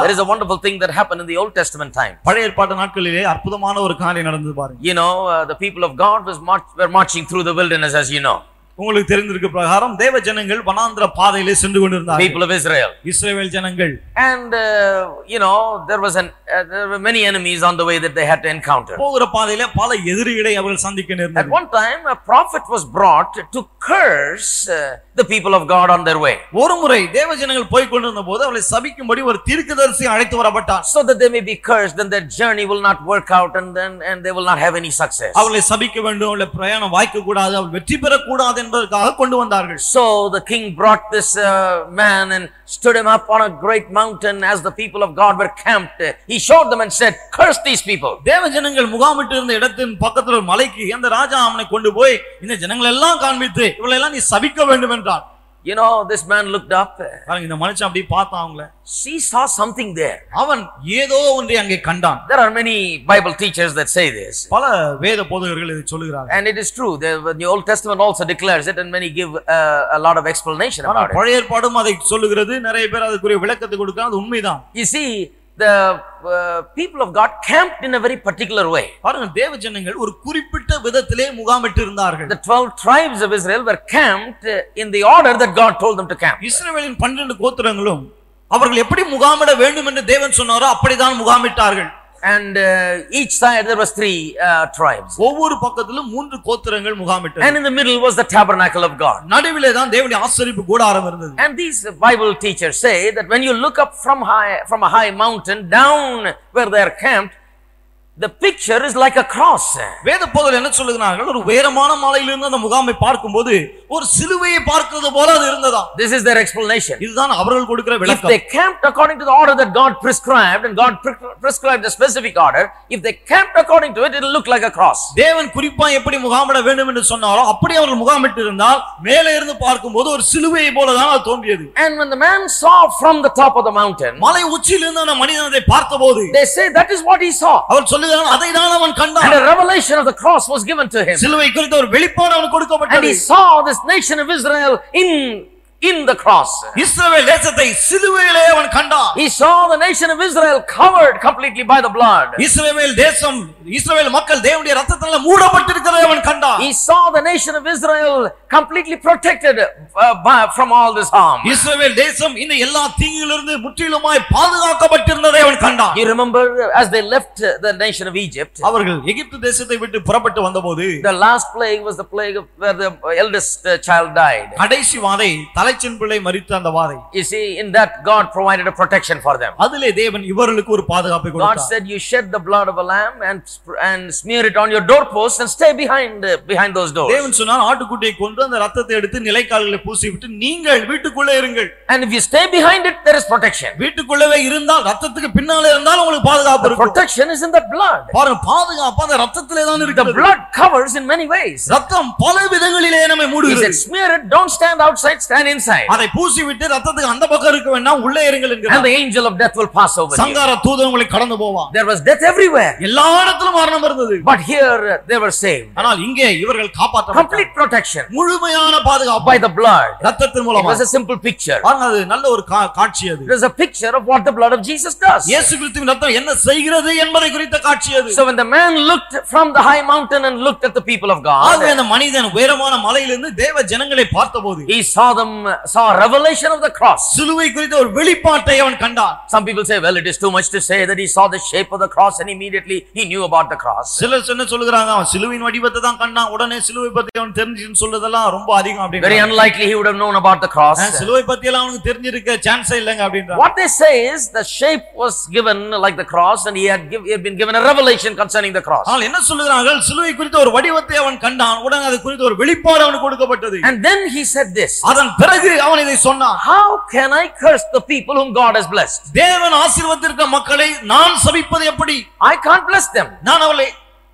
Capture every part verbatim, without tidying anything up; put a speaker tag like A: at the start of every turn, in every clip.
A: There is a wonderful thing that happened in the Old Testament time.
B: பழைய ஏற்பாட்டு நாட்களிலே அற்புதமான ஒரு காரியம் நடந்தது பாருங்க.
A: You know, uh, the people of God was march, were marching through the wilderness, as you know.
B: உங்களுக்கு தெரிந்திருக்க பிரகாரம் தேவ ஜனங்கள் வனாந்திர பாதையிலே சென்று கொண்டிருந்தார்கள்.
A: People of Israel.
B: இஸ்ரவேல் ஜனங்கள்.
A: And uh, you know, there was an uh, there were many enemies on the way that they had to encounter.
B: போகிற பாதையிலே பல எதிரிகளை அவர்கள் சந்திக்க நேர்ந்தது.
A: At one time a prophet was brought to curse uh, the people of God on their way.
B: ஒருமுறை தேவ ஜனங்கள் போய் கொண்டிருந்தபோது அவர்களை சபிக்கும்படி ஒரு தீர்க்கதரிசி அழைத்து வரப்பட்டார்.
A: So that they may be cursed, then their journey will not work out, and then and they will not have any success.
B: அவர்களை சபிக்க வேண்டும், அவர்களை பிரயாணம் வாய்க்க கூடாது, அவர்கள் வெற்றி பெற கூடாது என்பதற்காக கொண்டு வந்தார்கள்.
A: So the king brought this uh, man and stood him up on a great mountain as the people of God were camped. He showed them and said, curse these people.
B: தேவ ஜனங்கள் முகாமிட்டு இருந்த இடத்தின் பக்கத்துல ஒரு மலைக்கு அந்த ராஜா அவனை கொண்டு போய் இந்த ஜனங்கள் எல்லாம் காண்பித்து இவளை எல்லாம் நீ சபிக்க வேண்டும் என்றான்.
A: You know, this man looked up.
B: பாருங்க, இந்த மனுஷன் அப்படியே பார்த்தான் அவங்கள.
A: He saw something there.
B: அவன் ஏதோ ஒன்றை அங்கே கண்டான்.
A: There are many Bible teachers that say this.
B: பல வேத போதகர்கள் இதை சொல்லுகிறார்கள்.
A: And it is true. The Old Testament also declares it, and many give uh, a lot of explanation about it.
B: பழைய ஏற்பாடும் அதை சொல்லுகிறது. நிறைய பேர் அதுக்குரிய விளக்கத்தை கொடுக்கிறாங்க. அது உண்மைதான்.
A: You see, the uh, people of God camped in a very particular way.
B: பாருங்க, தேவ ஜனங்கள் ஒரு குறிப்பிட்ட விதத்திலே முகாமிட்டு இருந்தார்கள்.
A: The twelve tribes of Israel were camped in the order that God told them to camp.
B: இஸ்ரவேலின் பன்னிரண்டு கோத்திரங்களும் அவர்கள் எப்படி முகாமிட வேண்டும் என்று தேவன் சொன்னாரோ அப்படிதான் முகாமிட்டார்கள்.
A: And uh, each side there was three uh, tribes.
B: ஒவ்வொரு பக்கத்திலும் மூன்று கோத்திரங்கள் முகாமிட்டது.
A: And in the middle was the tabernacle of God.
B: நடுவிலே தான் தேவனுடைய ஆசரிப்பு கூடாரம் இருந்தது.
A: And these Bible teachers say that when you look up from high from a high mountain down where they are camped, the picture is like a cross.
B: வேத போதகர்கள் என்ன சொல்லுகிறார்கள்? ஒரு உயரமான மலையிலிருந்து அந்த முகாமை பார்க்கும்போது ஒரு சிலுவையை பார்க்கிறது போல அது இருந்ததா.
A: This is their explanation.
B: இதுதான் அவர்கள் கொடுக்கிற விளக்கம்.
A: If they camped according to the order that God prescribed, and God prescribed a specific order, if they camped according to it, it will look like a cross.
B: தேவன் குறிப்பா எப்படி முகாமிட வேண்டும் என்று சொன்னாரோ அப்படி அவர்கள் முகாமிட்டு இருந்தால் மேலே இருந்து பார்க்கும்போது ஒரு சிலுவையை போல தான் அது தோன்றியது.
A: And when the man saw from the top of the mountain,
B: மலை உச்சியிலிருந்து அந்த மனிதன் அதை பார்த்தபோது,
A: they say that is what he saw.
B: அவர் சொல்லுகிறார், அதை தான் அவன் கண்டான்.
A: And a revelation of the cross was given to him.
B: சிலுவை குறித்த ஒரு வெளிப்பாடு அவனுக்கு கொடுக்கப்பட்டது.
A: And he saw this nation of Israel in in the cross.
B: இஸ்ரவேல் தேசத்தை சிலுவையிலே அவன் கண்டான்.
A: He saw the nation of Israel covered completely by the blood.
B: இஸ்ரவேல் தேசம், இஸ்ரவேல் மக்கள் தேவனுடைய இரத்தத்தால் மூடப்பட்டிருக்கிறதை அவன் கண்டான்.
A: He saw the nation of Israel completely protected uh, by, from all this harm.
B: இஸ்ரவேல் தேசம் இந்த எல்லா தீங்கிலிருந்து முற்றிலுமாய் பாதுகாக்கப்பட்டிருந்ததை அவன் கண்டான்.
A: You remember as they left the nation of Egypt,
B: அவர்கள் எகிப்து தேசத்தை விட்டு புறப்பட்டு வந்தபோது
A: the last plague was the plague of where the eldest child died.
B: கடைசி வாதை தலைச்சன் பிள்ளை மரித்த அந்த வாதை.
A: You see, in that God provided a protection for them.
B: அதிலே தேவன் இவர்களுக்கு ஒரு பாதுகாப்பை கொடுத்தார்.
A: God said, you shed the blood of a lamb and and smear it on your doorposts and stay behind uh, behind those doors.
B: தேவன் சொன்னார், ஆட்டுக்குட்டியை கொன்று அந்த இரத்தத்தை எடுத்து நிலைக்கால்களை பூசிவிட்டு நீங்கள் வீட்டுக்குள்ளே இருங்கள்.
A: And if you stay behind it, there is protection.
B: வீட்டுக்குள்ளவே இருந்தால் இரத்தத்துக்கு பின்னாலே இருந்தால் உங்களுக்கு பாதுகாப்பு இருக்கும்.
A: Protection is in the blood.
B: பாருங்க, பாதுகாப்பு அந்த இரத்தத்திலே தான் இருக்கிறது.
A: The blood covers in many ways.
B: இரத்தம் பல விதங்களிலே நம்மை மூடுகிறது.
A: He said, smear it, don't stand outside, stand inside.
B: அதை பூசிவிட்டு இரத்தத்துக்கு அந்த பக்கம் இருக்க வேண்டாம், உள்ளே இருங்கள் என்கிறார்.
A: And the angel of death will pass over you.
B: சங்கார தூதன் உங்களை கடந்து போவான்.
A: There was death everywhere.
B: எல்லா இடத்திலும் மரணம் இருந்தது.
A: But here uh, they were saved.
B: ஆனால் இங்கே இவர்கள் காப்பாற்றப்பட்டார்கள்.
A: Complete protection.
B: முழுமையான பாதுகாப்பு
A: by the blood.
B: இரத்தத்தின்
A: It
B: மூலமாக.
A: was a simple picture.
B: பாருங்க, அது நல்ல ஒரு காட்சி அது.
A: It was a picture of what the blood of Jesus does.
B: இயேசு கிறிஸ்துவின் இரத்தம் என்ன செய்கிறது என்பதை குறித்த காட்சி அது.
A: So when the man looked from the high mountain and looked at the people of God,
B: ஆகவே அந்த மனிதன் உயரமான மலையிலிருந்து தேவ ஜனங்களை பார்த்தபோது,
A: he saw them saw a revelation of the cross.
B: சிலுவை குறித்த ஒரு வெளிப்பாட்டை அவன் கண்டான்.
A: Some people say, well, it is too much to say that he saw the shape of the cross and immediately he knew about the cross.
B: சிலர் என்ன சொல்றாங்க, அவன் சிலுவையின் வடிவத்தை தான் கண்டான், உடனே சிலுவை பத்தி அவன் தெரிஞ்சுன்னு சொல்றதெல்லாம் ரொம்ப அதிகம் அப்படிங்க.
A: Very unlikely he would have known about the cross.
B: சிலுவை பத்தி எல்லாம் அவனுக்கு தெரிஞ்சிருக்க சான்ஸே இல்லங்க அப்படின்றாங்க.
A: What they say is the shape was given like the cross and he had, give, he had been given a revelation concerning the cross.
B: ஆனால் என்ன சொல்றார்கள், சிலுவை குறித்த ஒரு வடிவத்தை அவன் கண்டான், உடனே அது குறித்த ஒரு வெளிப்பாடு அவனுக்கு கொடுக்கப்பட்டது.
A: And then he said this.
B: அதன் பிறகு அவன் இதை சொன்னான்,
A: how can I curse the people whom God has blessed?
B: தேவன் ஆசீர்வதித்த மக்களை நான் சபிப்பது எப்படி?
A: I can't bless them.
B: நான் அவளை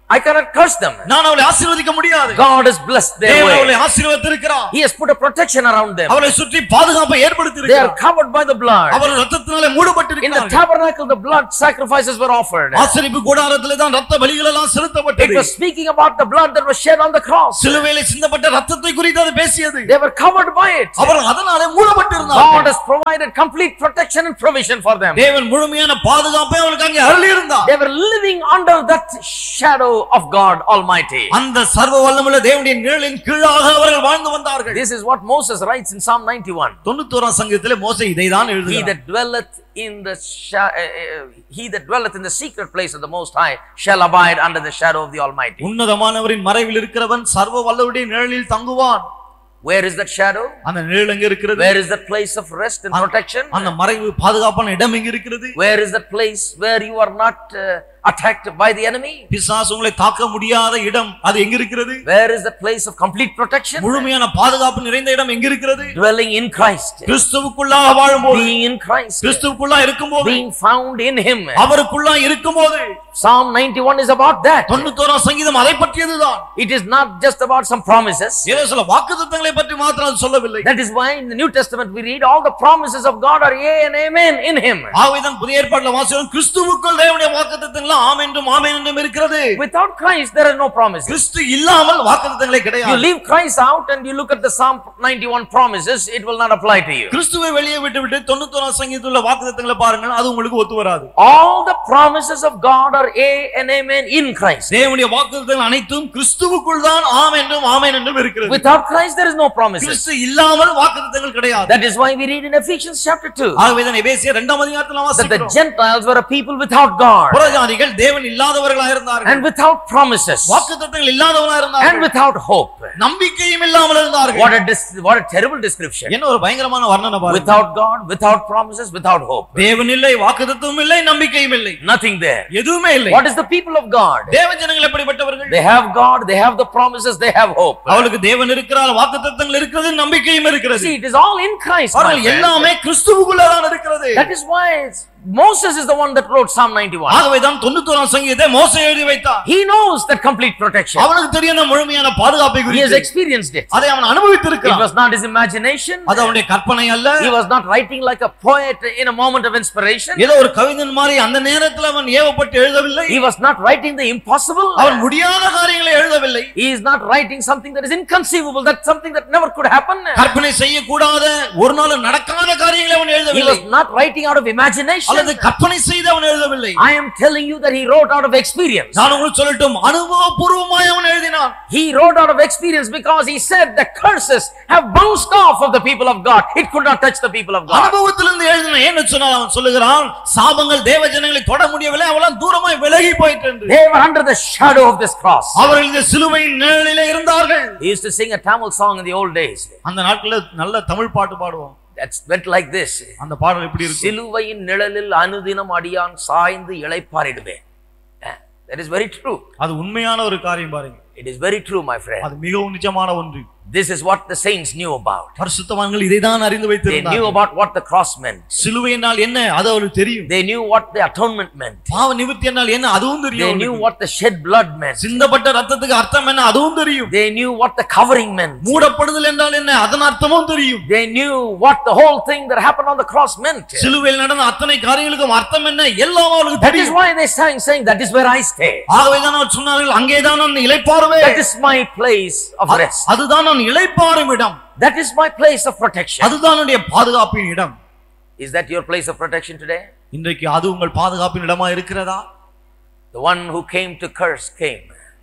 A: I cannot curse them.
B: நான் அவளை ஆசீர்வதிக்க முடியாது.
A: God has blessed their
B: தேவன்
A: way.
B: அவளை ஆசீர்வதித்திருக்கிறார்.
A: He has put a protection around them.
B: அவளை சுற்றி பாதுகாப்பை ஏற்படுத்தி
A: They
B: இருக்கிறார்.
A: are covered by the blood.
B: அவர்கள் இரத்தத்தினாலே மூடப்பட்டிருக்கிறார்கள்.
A: In the tabernacle the blood sacrifices were offered.
B: ஆசரிப்பு கூடாரத்திலே தான் இரத்த பலிகள் எல்லாம்
A: It
B: செலுத்தப்பட்டது.
A: was speaking about the blood that was shed on the cross.
B: சிலுவையிலே சிந்தப்பட்ட இரத்தத்தை குறித்து அது பேசியது.
A: They were covered by it.
B: அவர்கள் அதனாலே
A: God
B: மூடப்பட்டிருந்தார்கள்.
A: has provided complete protection and provision for them.
B: தேவன் முழுமையான பாதுகாப்பை அவர்களுக்கு அங்கே அருளி இருந்தார்.
A: They were living under that shadow of God Almighty.
B: அந்த சர்வ வல்லமையுள்ள தேவனுடைய நிழலின் கீழாக அவர்கள் வாழ்ந்து வந்தார்கள்.
A: This is what Moses writes in Psalm ninety-one.
B: தொண்ணூத்தோராம் சங்கீதத்திலே மோசே இதைதான்
A: He
B: எழுதுகிறார்.
A: that dwelleth in the sha- uh, uh, he that dwelleth in the secret place of the Most High shall abide under the shadow of the Almighty.
B: உன்னதமானவரின் மறைவில் இருக்கிறவன் சர்வ வல்லவருடைய நிழலில் தங்குவான்.
A: Where is that shadow?
B: அந்த நிழல் எங்க இருக்கிறது?
A: Where is that place of rest and protection?
B: அந்த மறைவு பாதுகாப்பான இடம் எங்க இருக்கிறது?
A: Where is that place where you are not uh, attacked by the enemy?
B: பிசாசு உங்களை தாக்க முடியாத இடம் அது எங்க இருக்கிறது?
A: Where is the place of complete protection?
B: முழுமையான பாதுகாப்பு நிறைந்த இடம் எங்க இருக்கிறது?
A: Dwelling in Christ.
B: கிறிஸ்துவுக்குள்ளாக வாழும்போது,
A: Being in Christ.
B: கிறிஸ்துவுக்குள்ளாக இருக்கும்போது,
A: Being found in Him.
B: அவருக்குள்ளாக இருக்கும்போது.
A: Psalm ninety-one is about that.
B: தொண்ணூத்தோராம் சங்கீதம் அதை பற்றியதுதான்.
A: It is not just about some promises.
B: ஏதோ சில வாக்குத்தத்தங்களை பற்றி மாத்திரம் அது சொல்லவில்லை.
A: That is why in the New Testament we read all the promises of God are yea and amen in Him.
B: ஆகவேதான் புதிய ஏற்பாட்டில் வாசிக்கிறோம் கிறிஸ்துவுக்குள் தேவனுடைய வாக்குத்தத்தங்கள் ஆம் என்றும் ஆமென் என்றும் இருக்கிறது.
A: Without Christ there are no promises.
B: கிறிஸ்து இல்லாமல் வாக்குத்தத்தங்களே
A: You
B: கிடையாது.
A: leave Christ out and you look at the Psalm ninety-one promises, it will not apply to you.
B: கிறிஸ்துவை வெளியே விட்டுவிட்டு தொண்ணூத்தோராம் சங்கீதத்தில் உள்ள வாக்குத்தத்தங்களை பாருங்கள், அது உங்களுக்கு ஒத்து வராது.
A: All the promises of God are yea and amen in Christ.
B: தேவனுடைய வாக்குத்தத்தங்கள் அனைத்தும் கிறிஸ்துவுக்குள் தான் ஆம் என்றும் ஆமென் என்றும் இருக்கிறது.
A: Without Christ there is no promises.
B: கிறிஸ்து இல்லாமல் வாக்குத்தத்தங்கள் கிடையாது.
A: That is why we read in Ephesians chapter two
B: ஆகவேதான் எபேசியர் இரண்டாம் அதிகாரத்தில்
A: that the
B: வாசிக்கிறோம்.
A: Gentiles were a people without God
B: புறஜாதிகள் தேவன் இல்லாதவர்களாக இருந்தார்கள்.
A: and without promises
B: வாக்குத்தத்தங்கள் இல்லாதவர்களாக
A: and
B: இருந்தார்கள்.
A: without hope.
B: நம்பிக்கையும் இல்லாமல் இருந்தார்கள்.
A: What a dis- what a terrible description.
B: என்ன ஒரு பயங்கரமான வர்ணனை பாருங்க.
A: Without God, without promises, without hope.
B: தேவன் இல்லை, வாக்குத்தத்தமும் இல்லை, நம்பிக்கையும் இல்லை.
A: Nothing there.
B: எதுவுமே இல்லை.
A: What is the people of God?
B: தேவ ஜனங்கள் எப்படிப்பட்டவர்கள்?
A: They have God, they have the promises, they have hope.
B: அவளுக்கு தேவன் இருக்கிறார், வாக்குத்தத்தங்கள் இருக்கிறது, நம்பிக்கையும் இருக்கிறது.
A: See, it is all in Christ. my
B: அவர்கள்
A: friend.
B: எல்லாமே கிறிஸ்துவுக்குள்ள தான் இருக்கிறது.
A: That is why it's- Moses is the one that wrote Psalm ninety-one.
B: ஆகவேதான் தொண்ணூத்தோராம் சங்கீதத்தை மோசே எழுதி வைத்தார்.
A: He knows that complete protection.
B: அவனுக்கு தெரியும் அந்த முழுமையான பாதுகாப்பை
A: He has
B: குறித்து.
A: experienced it.
B: அதை அவன்
A: It
B: அனுபவித்திருக்கிறான்.
A: was not his imagination.
B: அது அவனுடைய கற்பனை அல்ல.
A: He was not writing like a poet in a moment of inspiration.
B: ஏதோ ஒரு கவிஞன் மாதிரி அந்த நேரத்தில் அவன் ஏவப்பட்டு எழுதவில்லை.
A: He was not writing the impossible.
B: அவன் முடியாத காரியங்களை எழுதவில்லை.
A: He is not writing something that is inconceivable, that's something that never could happen.
B: கற்பனை செய்யக்கூடாத ஒரு நாள் நடக்காத காரியங்களை அவன்
A: He
B: எழுதவில்லை.
A: was not writing out of imagination.
B: அல்லது கற்பனை செய்து அவன் எழுதவில்லை.
A: I am telling you that he wrote out of experience.
B: நான் உங்களுக்கு சொல்லட்டும், அனுபவபூர்வமாய் அவன் எழுதினான்.
A: He wrote out of experience because he said the curses have bounced off of the people of God. It could not touch the people of God.
B: அனுபவத்திலிருந்து எழுதினான். ஏன்னு சொன்னால் அவன் சொல்லுகிறான், சாபங்கள் தேவ ஜனங்களை தொட முடியவில்லை, அவளால் தூரமாய் விலகி போயிட்டு என்று.
A: They were under the shadow of this cross.
B: அவர்கள் இந்த சிலுவையின் நிழலிலே இருந்தார்கள்.
A: He used to sing a Tamil song in the old days.
B: அந்த நாட்களில் நல்ல தமிழ் பாட்டு பாடுவோம்.
A: That went like this.
B: அந்த பாடல் இப்படி இருக்கு.
A: சிலுவையின் நிழலில் அனுதினம் அடியான் சாய்ந்து இளைப்பாறிடுவேன். That is very true.
B: அது உண்மையான ஒரு காரியம் பாருங்க.
A: It is very true, my friend.
B: அது மிகவும் நிஜமான ஒன்று.
A: This is what the saints knew about.
B: பரிசுத்தவான்கள் இதைதான் அறிந்து
A: They knew
B: வைத்திருந்தார்கள்.
A: about what the cross meant.
B: சிலுவை என்றால் என்ன அது அவருக்கு தெரியும்.
A: They knew what the atonement meant.
B: பாவ நிவர்த்தி என்றால் என்ன அதுவும்
A: They
B: தெரியும்.
A: knew what the shed blood meant.
B: சிந்தப்பட்ட ரத்தத்துக்கு அர்த்தம் என்ன அதுவும் தெரியும்.
A: They knew what the covering meant.
B: மூடப்படுதல் என்றால் என்ன அதன் அர்த்தமும் தெரியும்.
A: They knew what the whole thing that happened on the cross meant.
B: சிலுவையில் நடந்த அத்தனை காரியங்களுக்கும் அர்த்தம் என்ன எல்லாம் அவருக்கு
A: That is
B: தெரியும்.
A: why they sang saying that is where I stay.
B: ஆகவேதான் அவர் சொன்னார்கள் அங்கேதான் நான் இளைப்பாறுவேன்.
A: That is my place of rest.
B: அதுதான் நான் இளைப்பாறும் இடம்.
A: That is my place of protection.
B: அதுதான் என்னுடைய பாதுகாப்பின் இடம்.
A: Is that your place of protection today?
B: இன்றைக்கு அது உங்கள் பாதுகாப்பின் இடமா இருக்கிறதா?
A: The one who came to curse came.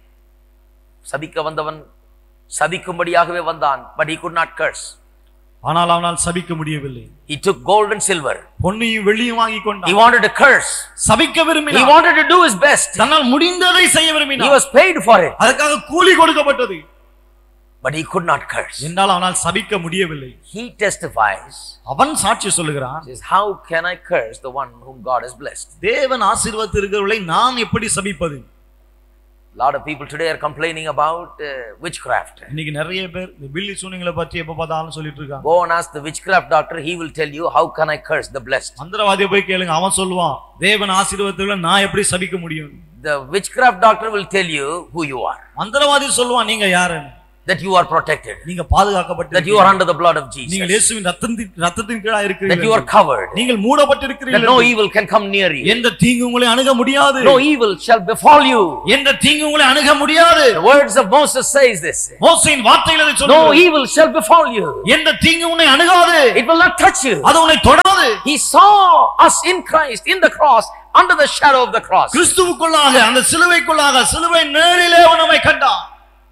A: சபிக்க வந்தவன் சபிக்கும்படியாகவே வந்தான், but he could not curse.
B: ஆனால் அவனால் சபிக்க முடியவில்லை.
A: He took gold and silver.
B: பொன்னையும் வெள்ளியும் வாங்கி
A: He
B: கொண்டான்.
A: wanted to curse.
B: சபிக்க
A: He
B: விரும்பினான்.
A: wanted to do his best.
B: தன்னால் முடிந்ததை செய்ய
A: He
B: விரும்பினான்.
A: was paid for it,
B: அதற்காக கூலி கொடுக்கப்பட்டது.
A: but he could not curse.
B: என்றால் அவனால் சபிக்க முடியவில்லை.
A: He testifies,
B: அவன் சாட்சி சொல்லுகிறான்,
A: says, how can I curse the one whom God has blessed?
B: தேவன் ஆசீர்வதித்திருக்கிறவர்களை நான் எப்படி சபிப்பது?
A: A lot of people today are complaining about uh, witchcraft.
B: இன்னைக்கு நிறைய பேர் இந்த பில்லி சூனியங்களை பத்தி எப்ப பார்த்தாலும் சொல்லிட்டு இருக்காங்க.
A: Go and ask the witchcraft doctor, he will tell you how can I curse the blessed.
B: மந்திரவாதியை போய் கேளுங்க, அவன் சொல்லுவான் தேவன் ஆசீர்வாதத்துல நான் எப்படி சபிக்க முடியும்.
A: The witchcraft doctor will tell you who you are.
B: மந்திரவாதி சொல்லுவான் நீங்க யாருன்னு.
A: That you are protected.
B: நீங்க பாதுகாக்கப்பட்டிருக்கீங்க.
A: That you are under the blood of Jesus.
B: நீங்கள் இயேசுவின் இரத்தத்தின் இரத்தத்தின் கீழ இருக்கிறீர்கள்.
A: That you are covered.
B: நீங்கள் மூடப்பட்டிருக்கிறீர்கள்.
A: That no evil can come near you.
B: எந்த தீங்கு உங்களை அணுக முடியாது.
A: No evil shall befall you.
B: எந்த தீங்கு உங்களை அணுக முடியாது.
A: The words of Moses says this.
B: மோசேயின் வார்த்தைகள் அதை சொல்லுது.
A: No evil shall befall you.
B: எந்த தீங்கு உன்னை அணுகாது.
A: It will not touch you.
B: அது உன்னை தொடாது.
A: He saw us in Christ in the cross under the shadow of the cross.
B: கிறிஸ்துவுக்குள்ளாக அந்த சிலுவைக்குள்ளாக சிலுவை நிழலிலே நம்மை கண்டார்.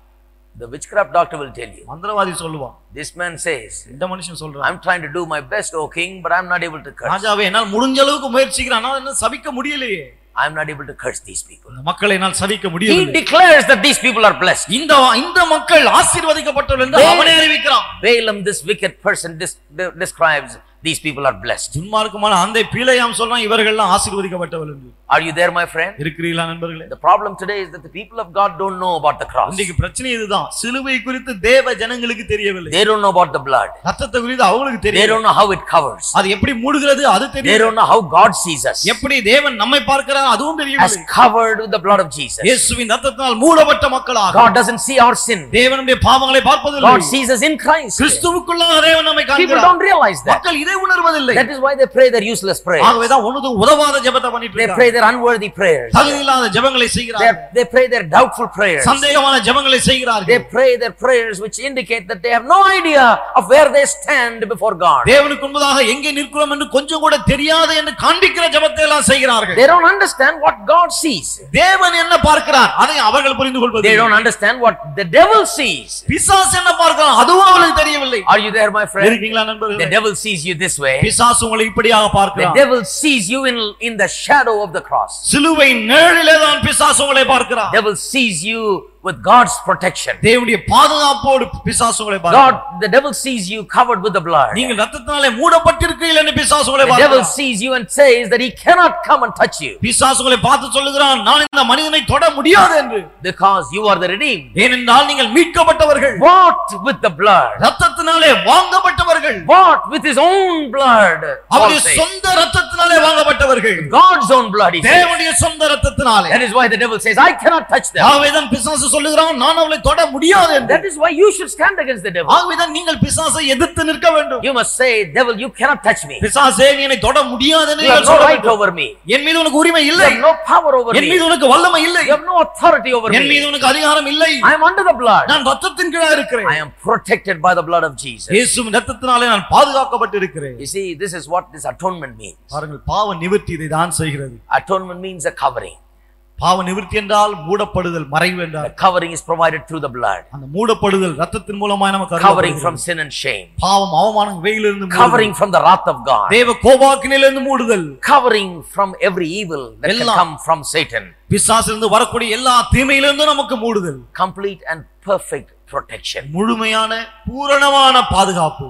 A: The witchcraft doctor will tell you.
B: மந்திரவாதி சொல்லுவான்.
A: This man says,
B: இந்த மனுஷன் சொல்றான்,
A: I'm trying to do my best, O king, but I'm not able to curse.
B: ராஜாவே என்னால் முடிஞ்ச அளவுக்கு முயற்சிக்கிறேன், ஆனா என்ன சபிக்க முடியலையே.
A: I'm not able to curse these people.
B: மக்களை என்னால் சபிக்க முடியவில்லை.
A: He declares that these people are blessed.
B: இந்த இந்த மக்கள் ஆசீர்வதிக்கப்பட்டவர்கள் என்று அவனே அறிவிக்கிறான்.
A: Balaam, this wicked person, describes these people are blessed.
B: துன்மார்க்கமான அந்த பிழையாம் சொல்றான் இவர்கள் எல்லாம் ஆசீர்வதிக்கப்பட்டவர்கள் என்று.
A: Are you there, my friend?
B: இருக்கிறீங்களா நண்பர்களே?
A: The problem today is that the people of God don't know about the cross.
B: இன்னைக்கு பிரச்சனை இதுதான். சிலுவை குறித்து தேவ ஜனங்களுக்கு தெரியவில்லை.
A: They don't know about the blood.
B: இரத்தத்தை குறித்து அவங்களுக்கு தெரியல.
A: They don't know how it covers.
B: அது எப்படி மூடுகிறது அது தெரியல.
A: They don't know how God sees us.
B: எப்படி தேவன் நம்மை பார்க்கிறார் அதுவும் தெரியவில்லை.
A: As covered with the blood of Jesus.
B: இயேசுவின் இரத்தத்தால் மூடப்பட்ட மக்களாக.
A: God doesn't see our sin.
B: தேவனுடைய பாவங்களை பார்ப்பதில்லை.
A: God sees us in Christ.
B: கிறிஸ்துவுக்குள்ளாக தேவன் நம்மை காண்கிறார்.
A: People don't realize that.
B: மக்கள் இதை உணர்வதில்லை.
A: That is why they pray their useless prayers.
B: ஆகவே தான் ஒண்ணுது உதவாத ஜெபத்தை பண்ணிட்டு
A: இருக்காங்க. They pray their unworthy prayers.
B: தகுதியில்லாத ஜெபங்களை செய்கிறார்கள்.
A: They pray their doubtful prayers.
B: சந்தேகமான ஜெபங்களை செய்கிறார்கள்.
A: They pray their prayers which indicate that they have no idea of where they stand before God.
B: தேவனுக்கு முன்பாக எங்கே நிற்கிறோம் என்று கொஞ்சம் கூட தெரியாது என்று காண்பிக்கிற ஜெபத்தை எல்லாம் செய்கிறார்கள்.
A: They don't understand what God sees.
B: தேவன் என்ன பார்க்கிறார் அதை அவர்கள் புரிந்து கொள்வதில்லை.
A: They don't understand what the devil sees.
B: பிசாசு என்ன பார்க்கிறான் அதுவும் அவங்களுக்கு தெரியவில்லை.
A: Are you there, my friend?
B: இருக்கீங்களா நண்பர்களே?
A: The devil sees you this way.
B: பிசாசு உங்களை இப்படியாக பார்க்கிறான்.
A: The devil sees you in in the shadow of the cross.
B: சிலுவை நிழலிலே தான் பிசாசு உங்களை பார்க்கிறான்.
A: Devil sees you with God's protection.
B: தேவனுடைய பாதுகாப்போடு பிசாசு உங்களை பார்க்கிறான்.
A: God, the devil sees you covered with the blood.
B: நீங்கள் இரத்தத்தினாலே மூடப்பட்டிருக்கிறீர்கள் என்று பிசாசு உங்களை
A: பார்க்கிறான். The devil sees you and says that he cannot come and touch you.
B: பிசாசு உங்களை பார்த்து சொல்லுகிறான் நான் இந்த மனிதனை தொட முடியாது என்று.
A: Because you are the redeemed.
B: ஏனென்றால் நீங்கள் மீட்கப்பட்டவர்கள்.
A: Bought with the blood.
B: இரத்தத்தினாலே வாங்கப்பட்டவர்கள்.
A: Bought with his own blood.
B: அவருடைய சொந்த இரத்தத்தினாலே வாங்கப்பட்டவர்கள்.
A: God's own blood.
B: தேவனுடைய சொந்த இரத்தத்தினாலே.
A: That is why the devil says I cannot touch them.
B: ஆவேதான் பிசாசு சொல்லுகிறான் நான் அவளை தொட முடியாது என்று.
A: That is why you should stand against the devil.
B: ஆவேதான் நீங்கள் பிசாசை எதிர்த்து நிற்க வேண்டும்.
A: You must say, devil, you cannot touch me.
B: பிசாசே நீ என்னை தொட முடியாது என்று
A: you have no right over me.
B: என் மீது உனக்கு உரிமை இல்லை.
A: You have no power over me.
B: என் மீது உனக்கு வல்லமை இல்லை.
A: You have no authority over me.
B: என் மீது உனக்கு அதிகாரம் இல்லை.
A: I am under the blood.
B: நான் இரத்தத்தின் கீழ இருக்கிறேன்.
A: I am protected by the blood of Jesus.
B: இயேசுவின் இரத்தத்தினாலே நான் பாதுகாக்கப்பட்டு இருக்கிறேன்.
A: You see, this is what this atonement means.
B: பாருங்கள் பாவ நிவர்த்தி இதை தான் செய்கிறது.
A: Atonement means a covering.
B: பாவ நிவர்த்தி என்றால் மூடப்படுதல் மறைவு என்றால்.
A: The covering is provided through the blood.
B: அந்த மூடப்படுதல் இரத்தத்தின் மூலமாக நமக்கு
A: covering from sin and shame.
B: பாவம் அவமானம் இவையிலிருந்து மூடுதல்.
A: covering from the wrath of God.
B: தேவ கோபாக்கினிலிருந்து மூடுதல்.
A: covering from every evil that can come from Satan.
B: பிசாசிலிருந்து வரக்கூடிய எல்லா தீமையிலிருந்து நமக்கு மூடுதல்.
A: complete and perfect protection.
B: முழுமையான பூரணமான பாதுகாப்பு.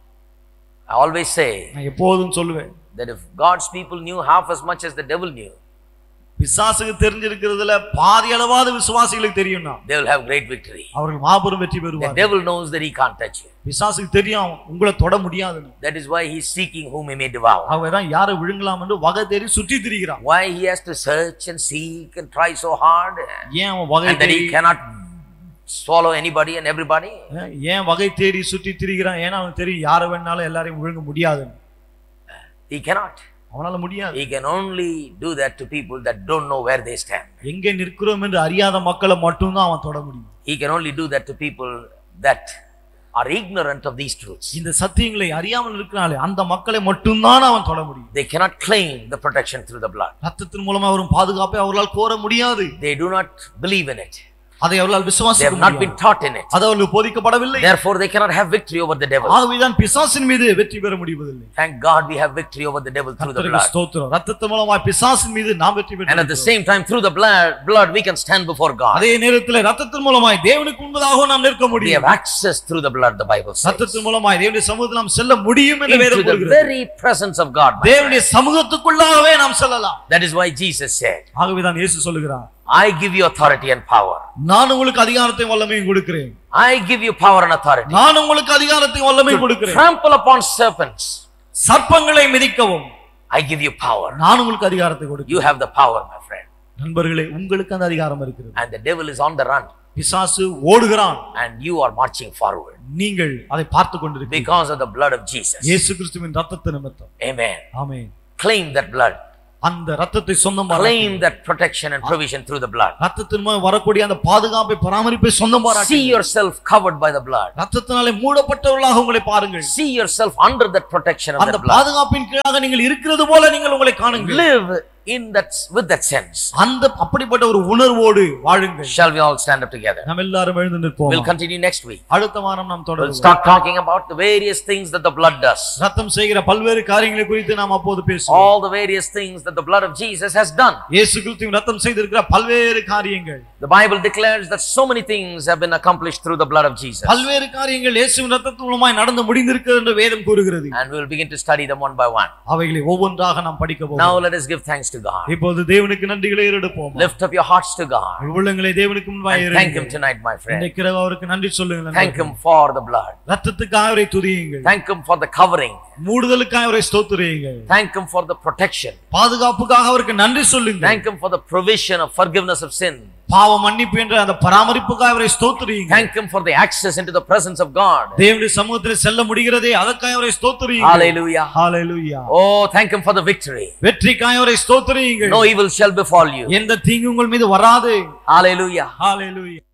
A: I always say,
B: நான் எப்போதும் சொல்லுவேன்,
A: that if God's people knew half as much as the devil knew,
B: பிசாசுக்கு தெரிஞ்சிருக்கிறதுல பாதி அளவாவது விசுவாசிகளுக்கு தெரியும்னா
A: they will have great victory.
B: அவர்கள் மாபெரும் வெற்றி பெறுவார்கள்.
A: The devil knows that he can't touch you.
B: பிசாசுக்கு தெரியும் உங்களை தொட முடியாதுன்னு.
A: That is why he is seeking whom he may devour.
B: அவர்தான் யாரை விழுங்கலாம் என்று வகை தேடி சுற்றி திரிகிறான்.
A: Why he has to search and seek and try so hard?
B: ஏன் அவன் வகை
A: தேடி he cannot swallow anybody and everybody?
B: ஏன் வகை தேடி சுற்றி திரிகிறான்? ஏன்னா அவனுக்கு தெரியும் யாரை வேணாலும் எல்லாரையும் விழுங்க முடியாதுன்னு.
A: He cannot.
B: அவனால முடியாது.
A: He can only do that to people that don't know where they stand.
B: எங்கே நிற்கிறோம் என்று அறியாத மக்களை மட்டும் தான் அவன் தொட முடியும்.
A: He can only do that to people that are ignorant of these truths.
B: இந்த சத்தியங்களை அறியாமல் இருக்கிறானே அந்த மக்களை மட்டும் தான் அவன் தொட முடியும்.
A: They cannot claim the protection through the blood.
B: இரத்தத்தின் மூலமா வரும் பாதுகாப்பை அவர்களால் கோர முடியாது.
A: They do not believe in it.
B: அதை அவர்களால் விசுவாசிக்க
A: முடியாது. They have not been taught in it.
B: அது அவர்களுக்கு போதிக்கப்படவில்லை.
A: Therefore they cannot have victory over the devil.
B: ஆகவேதான் பிசாசின் மீது வெற்றி பெற முடிவதில்லை.
A: Thank God we have victory over the devil through the blood.
B: ஸ்தோத்திரம். இரத்தத்தின் மூலமா பிசாசின் மீது நாம் வெற்றி பெற்றோம்.
A: And at the same time through the blood blood we can stand before God.
B: அதே நேரத்தில் இரத்தத்தின் மூலமா தேவனுக்கு முன்பாக நாம் நிற்க முடியும்.
A: We have access through the blood, the Bible says.
B: இரத்தத்தின் மூலமா தேவனுடைய சமூகத்தில் நாம் செல்ல முடியும் என்று வேதம்
A: சொல்கிறது. The very presence of God.
B: தேவனுடைய சமூகத்துக்குள்ளாகவே நாம் செல்லலாம்.
A: That is why Jesus said.
B: ஆகவேதான் இயேசு சொல்கிறார்.
A: I give you authority and power.
B: நான் உங்களுக்கு அதிகாரத்தையும் வல்லமையும் கொடுக்கிறேன்.
A: I give you power and authority.
B: நான் உங்களுக்கு அதிகாரத்தையும் வல்லமையும் கொடுக்கிறேன்.
A: Trample upon serpents.
B: சர்ப்பங்களை மிதிக்கவும்.
A: I give you power.
B: நான் உங்களுக்கு அதிகாரத்தை கொடுக்கிறேன்.
A: You have the power, my friend.
B: நண்பர்களே, உங்களுக்கு அந்த அதிகாரம் இருக்கிறது.
A: And the devil is on the run.
B: பிசாசு ஓடுகிறான்.
A: And you are marching forward.
B: நீங்கள் அதை பார்த்து கொண்டிருக்கிறீர்கள்.
A: Because of the blood of Jesus.
B: இயேசு கிறிஸ்துவின் இரத்தத்தின் நிமித்தம்.
A: Amen.
B: Amen.
A: Claim that blood.
B: அந்த இரத்தத்தை சொந்தமாக
A: claim that protection and provision through the blood.
B: இரத்தத்தின் மூலம் வரக்கூடிய அந்த பாதுகாப்பை பராமரிப்பை சொந்தமாக
A: see yourself covered by the blood.
B: இரத்தத்தினாலே மூடப்பட்டவர்களாக உங்களை பாருங்கள்.
A: see yourself under that protection of that blood.
B: அந்த பாதுகாப்பின் கீழாக நீங்கள் இருக்கிறது போல நீங்கள் உங்களை காணுங்கள்.
A: live in that with that sense.
B: அந்த அப்படிப்பட்ட ஒரு உணர்வோடு வாழுங்கள்.
A: shall we all stand up together?
B: நாம் எல்லாரும் எழுந்து நிற்போம்.
A: we'll continue next week.
B: அடுத்த வாரம் நாம் தொடருவோம்.
A: we'll start talking about the various things that the blood does.
B: இரத்தம் செய்கிற பல்வேறு காரியங்களை குறித்து நாம் அப்போது பேசுவோம்.
A: all the various things that the blood of Jesus has done.
B: இயேசு கிறிஸ்துவின் இரத்தம் செய்திருக்கிற பல்வேறு காரியங்கள்.
A: the Bible declares that so many things have been accomplished through the blood of Jesus.
B: பல்வேறு காரியங்கள் இயேசுவின் இரத்தத்தின் மூலமாய் நடந்து முடிந்திருக்கிறது என்று வேதம் கூறுகிறது.
A: and we'll begin to study them one by one.
B: அவைகளை ஒவ்வொன்றாக நாம் படிக்க போகிறோம்.
A: now let us give thanks to God.
B: இப்போது தேவனுக்கு நன்றிகளை ஏறெடுப்போம்.
A: lift up your hearts to God.
B: உள்ளங்களை தேவனுக்கு முன்பாக ஏறெடுங்கள்.
A: thank him tonight, my friend.
B: இன்றைக்கு அவருக்கு நன்றி சொல்லுங்கள்.
A: thank him for the blood.
B: இரத்தத்துக்காக அவரை துதியுங்கள்.
A: thank him for the covering.
B: மூடுதலுக்காக அவரை ஸ்தோத்திரியுங்கள்.
A: thank him for the protection.
B: பாதுகாப்புக்காக அவருக்கு நன்றி சொல்லுங்கள்.
A: thank him for the provision of forgiveness of sin.
B: பாவ மன்னிப்பு என்ற அந்த பராமரிப்புக்காக அவரை ஸ்தோத்திரியுங்கள்.
A: thank him for the access into the presence of God.
B: தேவனுடைய சமூகத்தில் செல்ல முடிகிறதே அதற்காக அவரை ஸ்தோத்திரியுங்கள்.
A: hallelujah,
B: hallelujah.
A: oh thank him for the victory.
B: வெற்றிக்காக அவரை ஸ்தோத்திரியுங்கள்.
A: no evil shall befall you.
B: எந்த தீங்கும் உங்கள் மீது வராது.
A: hallelujah,
B: hallelujah.